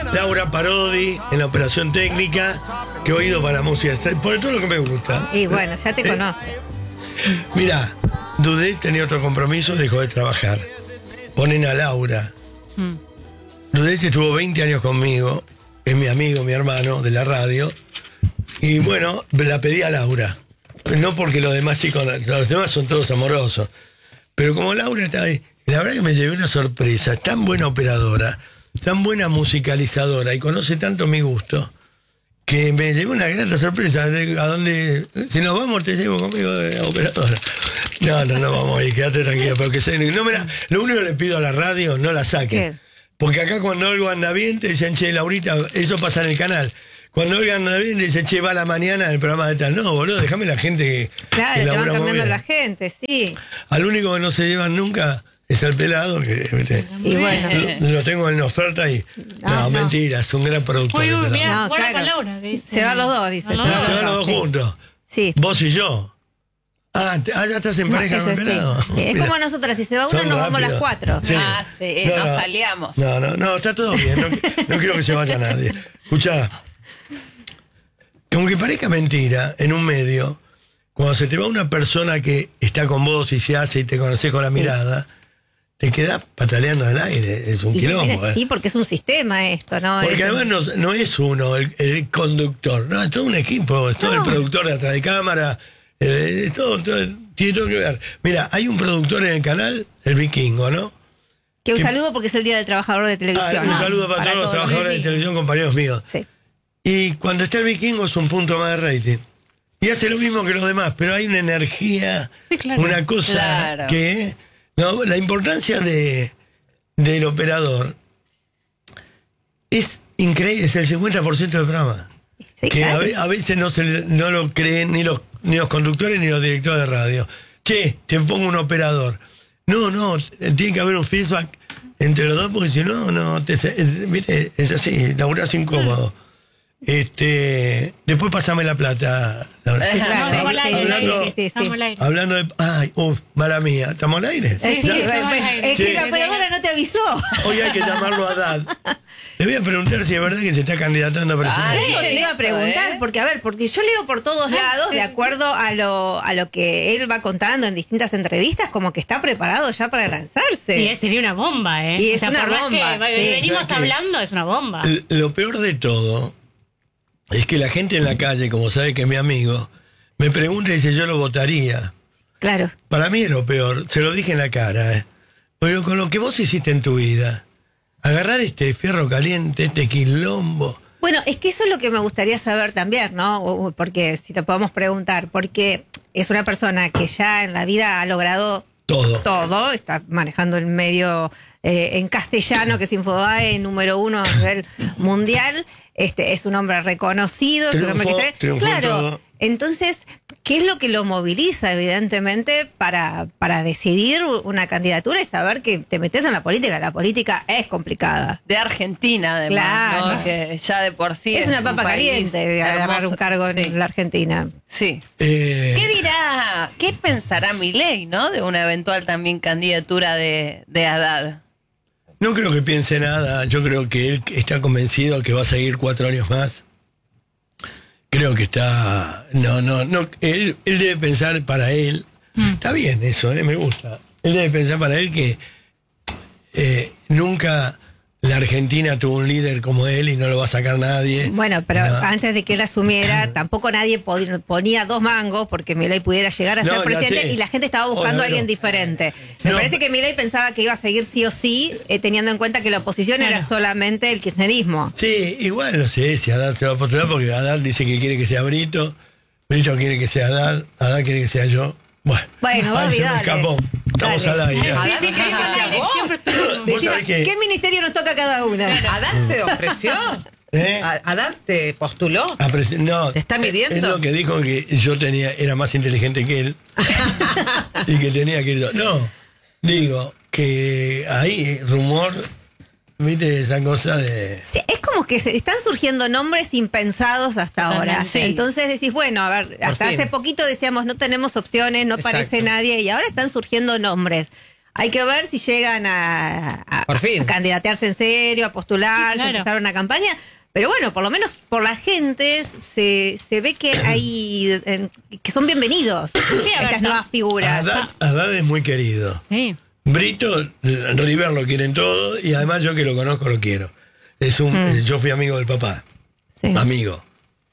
Laura Parodi en la operación técnica, que he oído para música, por todo lo que me gusta. Y bueno, ya te conoce. Mira, Dudé tenía otro compromiso, dejó de trabajar. Ponen a Laura. Dudé estuvo 20 años conmigo, es mi amigo, mi hermano de la radio. Y bueno, la pedí a Laura. No porque los demás chicos, los demás son todos amorosos. Pero como Laura está ahí, la verdad que me llevé una sorpresa. Es tan buena operadora, tan buena musicalizadora y conoce tanto mi gusto, que me llevé una grata sorpresa. A donde, si nos vamos, te llevo conmigo de operadora. No vamos a ir, quédate tranquilo. Porque lo único que le pido a la radio, no la saquen. ¿Qué? Porque acá cuando algo anda bien, te dicen, che, Laurita, eso pasa en el canal. Cuando algo anda bien, te dicen, che, va a la mañana en el programa de tal. No, boludo, déjame la gente que. Claro, que te van labura muy cambiando bien. la gente, sí. Al único que no se llevan nunca es al pelado, que Y bueno. lo tengo en oferta y. No, mentira, es un gran productor. Uy, el pelado. mira, No, guarda claro. con Laura. Que dice. Se van los dos, dice. No, Se van los dos sí. juntos. Sí. Vos y yo. Ya estás en No, pareja con el ella sí. pelado. Es Mira, como nosotras, si se va una, son nos vamos las rápidos. 4. Sí. Ah, sí, nos salíamos. No, está todo bien. No quiero que se vaya nadie. Escuchá. Como que parezca mentira, en un medio, cuando se te va una persona que está con vos y se hace y te conoces con la mirada, te quedás pataleando al aire. Es un quilombo. Sí, porque es un sistema esto, ¿no? Porque Es- además no es uno el conductor, no, es todo un equipo, es todo el productor de atrás de cámara, es todo, tiene todo que ver. Mira, hay un productor en el canal, el Vikingo, ¿no? Que un que- saludo porque es el Día del Trabajador de Televisión. Un ¿no? saludo para todos los trabajadores de televisión, compañeros míos. Sí. Y cuando está el Vikingo es un punto más de rating. Y hace lo mismo que los demás, pero hay una energía, Sí, claro. una cosa Claro. que... No, la importancia del operador es increíble, es el 50% del programa. Sí, Que claro. a veces no lo creen ni los conductores ni los directores de radio. Che, te pongo un operador. No, tiene que haber un feedback entre los dos, porque si no, mire, es así, laburás incómodo. Después pasame la plata. Claro, Estamos al aire, hablando- sí, sí. Estamos al aire. Hablando de... Ay, mala mía, ¿estamos al aire? Sí, sí, es Sí. que la operadora no te avisó. Hoy hay que llamarlo a Dad. Le voy a preguntar si es verdad que se está candidatando a presidente. Eso le iba a preguntar, porque yo leo por todos lados, de acuerdo a lo que él va contando en distintas entrevistas, como que está preparado ya para lanzarse. Sí, sería una bomba, ¿eh? Y es una por más bomba, que sí. venimos O sea que- hablando, es una bomba. Lo peor de todo es que la gente en la calle, como sabe que es mi amigo, me pregunta y dice, yo lo votaría. Claro. Para mí es lo peor, se lo dije en la cara. Pero con lo que vos hiciste en tu vida, agarrar este fierro caliente, este quilombo. Bueno, es que eso es lo que me gustaría saber también, ¿no? Porque si lo podemos preguntar, porque es una persona que ya en la vida ha logrado todo, está manejando el medio en castellano, que es Infobae, número 1 a nivel mundial, es un hombre reconocido, es un hombre que Triunfó en claro, todo. entonces, ¿qué es lo que lo moviliza, evidentemente, para decidir una candidatura y saber que te metes en la política? La política es complicada. De Argentina, además, Claro. ¿no? Que ya de por sí Es una un papa país caliente agarrar hermoso. un cargo en Sí. la Argentina. Sí. Eh, ¿Qué dirá, qué pensará Milei, ¿no? De una eventual también candidatura de Haddad. No creo que piense nada, yo creo que él está convencido que va a seguir 4 años más. Creo que está... No, él debe pensar para él, está bien eso, me gusta. Él debe pensar para él que nunca la Argentina tuvo un líder como él y no lo va a sacar nadie. Bueno, pero No. antes de que él asumiera, tampoco nadie ponía 2 mangos porque Milei pudiera llegar a No, ser ya presidente sé. y la gente estaba buscando a alguien no. diferente. Me No, parece que Milei pensaba que iba a seguir sí o sí, teniendo en cuenta que la oposición era solamente el kirchnerismo. Sí, igual no sé si Haddad se va a postular porque Haddad dice que quiere que sea Brito quiere que sea Haddad quiere que sea yo. Bueno, ahí Bobby, se me dale. escapó. Estamos Dale. al aire. Sí, sí, sí, Ah, dale, siempre estuvimos. Vos Decime, sabés que- ¿qué ministerio nos toca a cada una? ¿Adán te ofreció? ¿Eh? ¿Adán te postuló? No, ¿Te está midiendo? Es lo que dijo, que yo era más inteligente que él y que tenía que ir. No, digo que hay rumor, viste, esa cosa de... Sí, es como que están surgiendo nombres impensados hasta Totalmente. ahora. Sí. Entonces decís, bueno, a ver, hasta fin. hace poquito decíamos no tenemos opciones, no Exacto. aparece nadie y ahora están surgiendo nombres. Hay que ver si llegan Por fin. a candidatearse en serio, a postularse, Claro. a empezar una campaña. Pero bueno, por lo menos por la gente se ve que hay que son bienvenidos a ver, estas nuevas figuras. Haddad es muy querido. Sí. Brito, River lo quieren todo y además yo que lo conozco lo quiero. Yo fui amigo del papá. Sí. Amigo.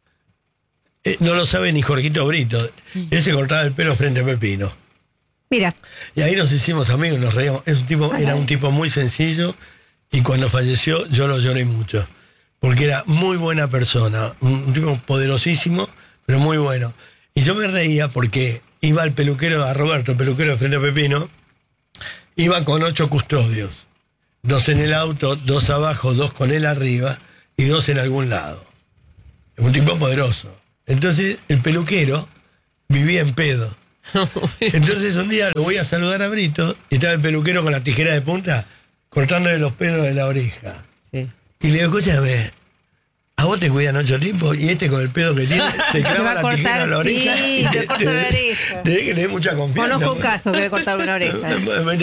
No lo sabe ni Jorgito Brito. Él se cortaba el pelo frente a Pepino. Mira, Y ahí nos hicimos amigos, nos reíamos. Era un tipo muy sencillo y cuando falleció yo lo lloré mucho. Porque era muy buena persona, un tipo poderosísimo, pero muy bueno. Y yo me reía porque iba al peluquero, a Roberto, el peluquero de frente a Pepino, iba con 8 custodios. 2 en el auto, 2 abajo, 2 con él arriba y 2 en algún lado. Un tipo poderoso. Entonces el peluquero vivía en pedo. Entonces un día lo voy a saludar a Brito y estaba el peluquero con la tijera de punta cortándole los pelos de la oreja. Sí. Y le digo, escúchame, a vos te cuidan 8 tipos y este con el pedo que tiene te Te va clava a la cortar, tijera en la oreja. sí, y te corta la oreja. que le dé mucha confianza. Conozco un caso que le cortaron una oreja.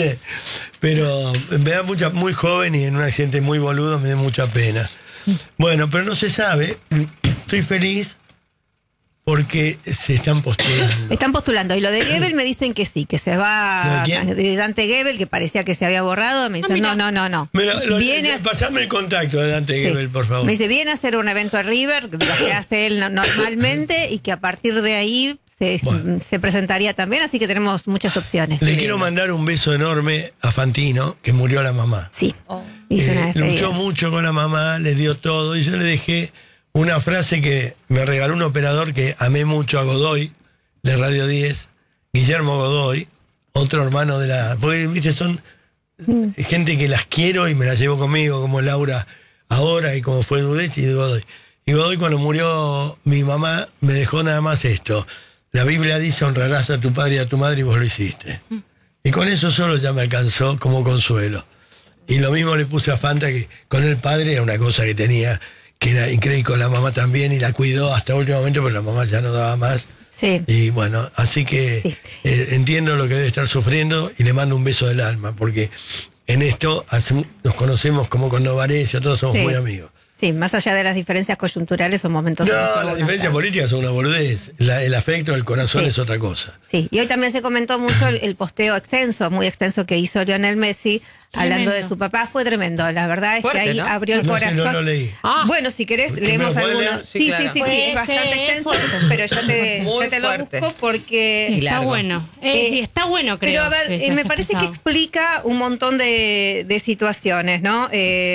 Pero me da muy joven y en un accidente muy boludo me da mucha pena. Bueno, pero no se sabe. Estoy feliz porque se están postulando. Están postulando. Y lo de Gebel me dicen que sí, que se va. ¿De quién? De Dante Gebel, que parecía que se había borrado. Me dicen, no. Viene a- Pasame el contacto de Dante sí. Gebel, por favor. Me dice, viene a hacer un evento a River, lo que hace él normalmente, y que a partir de ahí Bueno. se presentaría también, así que tenemos muchas opciones. Le quiero mandar un beso enorme a Fantino, que murió la mamá. Sí, hice una despedida. Luchó mucho con la mamá, le dio todo y yo le dejé una frase que me regaló un operador que amé mucho, a Godoy, de Radio 10, Guillermo Godoy, otro hermano de la... Porque, viste, son gente que las quiero y me las llevo conmigo, como Laura ahora y como fue Dudech y Godoy. Y Godoy, cuando murió mi mamá, me dejó nada más esto. La Biblia dice, honrarás a tu padre y a tu madre, y vos lo hiciste. Y con eso solo ya me alcanzó como consuelo. Y lo mismo le puse a Fanta, que con el padre era una cosa que tenía, que era increíble, con la mamá también, y la cuidó hasta el último momento, pero la mamá ya no daba más. Sí. Y bueno, así que Sí. entiendo lo que debe estar sufriendo y le mando un beso del alma, porque en esto nos conocemos como con Novarecio, todos somos Sí. muy amigos. Sí, más allá de las diferencias coyunturales son momentos... en los que No, uno las diferencias está. políticas son una boludez. El afecto, el corazón Sí. es otra cosa. Sí, y hoy también se comentó mucho el posteo extenso, muy extenso que hizo Lionel Messi, hablando de su papá. Fue tremendo, la verdad es Fuerte, que ahí ¿no? abrió el No sé, corazón. no lo leí. Bueno, si querés, ¿Me leemos lo podés algunos. leer? Sí, Sí, claro. sí, Pues, es bastante extenso, fuerte. pero Muy ya te lo fuerte. busco porque... Y Está largo. bueno. Está bueno, creo. Pero a ver, que se me haya parece que expresado. explica un montón de situaciones, ¿no?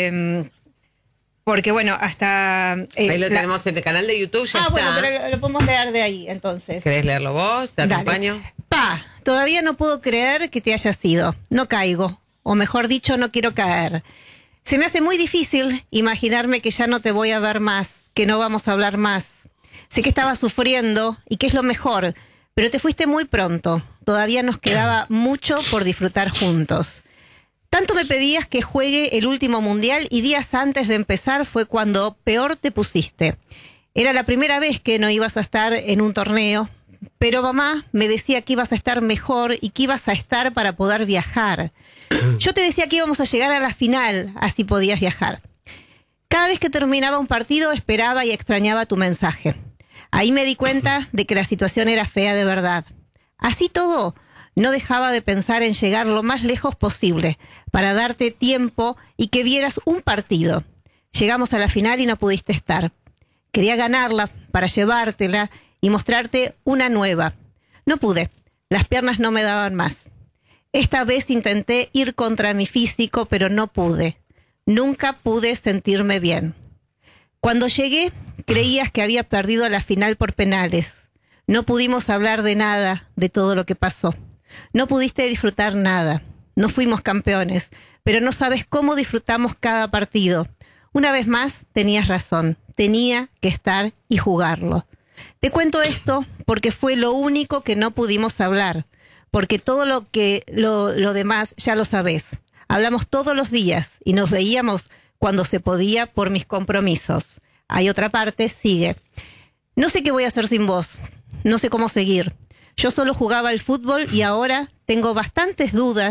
Porque bueno, hasta... Ahí lo tenemos en el canal de YouTube, ya está. bueno, pero lo podemos leer de ahí, entonces. ¿Querés leerlo vos? Te Dale. acompaño. Pa, todavía no puedo creer que te hayas ido. No caigo. O mejor dicho, no quiero caer. Se me hace muy difícil imaginarme que ya no te voy a ver más, que no vamos a hablar más. Sé que estabas sufriendo y que es lo mejor, pero te fuiste muy pronto. Todavía nos quedaba mucho por disfrutar juntos. Tanto me pedías que juegue el último mundial y días antes de empezar fue cuando peor te pusiste. Era la primera vez que no ibas a estar en un torneo, pero mamá me decía que ibas a estar mejor y que ibas a estar para poder viajar. Yo te decía que íbamos a llegar a la final, así podías viajar. Cada vez que terminaba un partido esperaba y extrañaba tu mensaje. Ahí me di cuenta de que la situación era fea de verdad. Así todo, no dejaba de pensar en llegar lo más lejos posible para darte tiempo y que vieras un partido. Llegamos a la final y no pudiste estar. Quería ganarla para llevártela y mostrarte una nueva. No pude, las piernas no me daban más. Esta vez intenté ir contra mi físico, pero no pude. Nunca pude sentirme bien. Cuando llegué, creías que había perdido la final por penales. No pudimos hablar de nada, de todo lo que pasó. No pudiste disfrutar nada. No fuimos campeones, pero no sabes cómo disfrutamos cada partido. Una vez más, tenías razón. Tenía que estar y jugarlo. Te cuento esto porque fue lo único que no pudimos hablar. Porque todo lo demás ya lo sabés. Hablamos todos los días y nos veíamos cuando se podía por mis compromisos. Hay otra parte, sigue. No sé qué voy a hacer sin vos. No sé cómo seguir. Yo solo jugaba al fútbol y ahora tengo bastantes dudas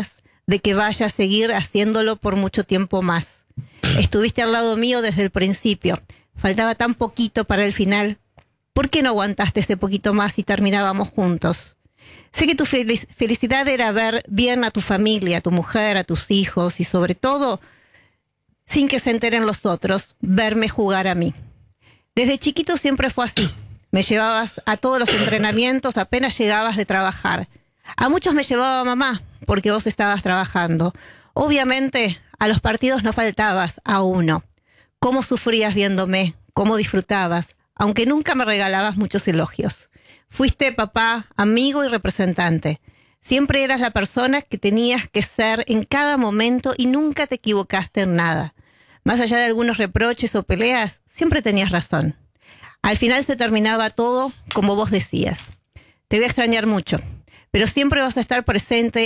de que vaya a seguir haciéndolo por mucho tiempo más. Estuviste al lado mío desde el principio. Faltaba tan poquito para el final. ¿Por qué no aguantaste ese poquito más y terminábamos juntos? Sé que tu felicidad era ver bien a tu familia, a tu mujer, a tus hijos y sobre todo, sin que se enteren los otros, verme jugar a mí. Desde chiquito siempre fue así. Me llevabas a todos los entrenamientos apenas llegabas de trabajar. A muchos me llevaba mamá porque vos estabas trabajando. Obviamente a los partidos no faltabas a uno. Cómo sufrías viéndome, cómo disfrutabas, aunque nunca me regalabas muchos elogios. Fuiste papá, amigo y representante. Siempre eras la persona que tenías que ser en cada momento y nunca te equivocaste en nada. Más allá de algunos reproches o peleas, siempre tenías razón. Al final se terminaba todo como vos decías. Te voy a extrañar mucho, pero siempre vas a estar presente